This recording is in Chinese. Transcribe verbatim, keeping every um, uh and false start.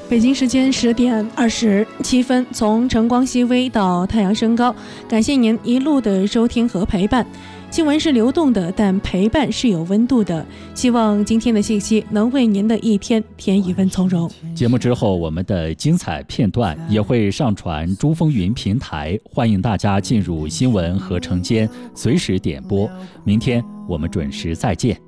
北京时间十点二十七分，从晨光熹微到太阳升高，感谢您一路的收听和陪伴。新闻是流动的，但陪伴是有温度的。希望今天的信息能为您的一天添一份从容。 节目之后，我们的精彩片段也会上传珠风云平台，欢迎大家进入新闻合成间，随时点播。明天我们准时再见。